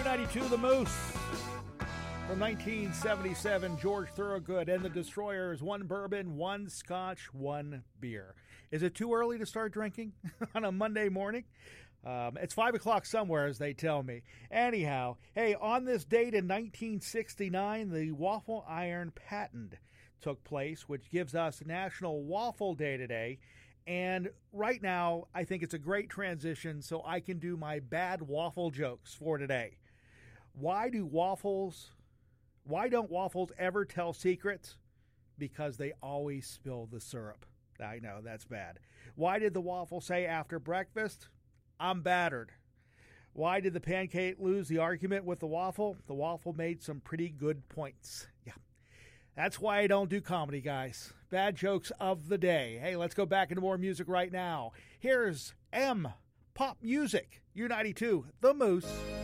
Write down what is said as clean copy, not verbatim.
U92 The Moose. From 1977, George Thorogood and the Destroyers, one bourbon, one scotch, one beer. Is it too early to start drinking on a Monday morning? It's 5 o'clock somewhere, as they tell me. Anyhow, hey, on this date in 1969, the waffle iron patent took place, which gives us National Waffle Day today. And right now, I think it's a great transition so I can do my bad waffle jokes for today. Why don't waffles ever tell secrets? Because they always spill the syrup. I know, that's bad. Why did the waffle say after breakfast, I'm battered? Why did the pancake lose the argument with the waffle? The waffle made some pretty good points. Yeah. That's why I don't do comedy, guys. Bad jokes of the day. Hey, let's go back into more music right now. Here's M Pop Music, U92, The Moose.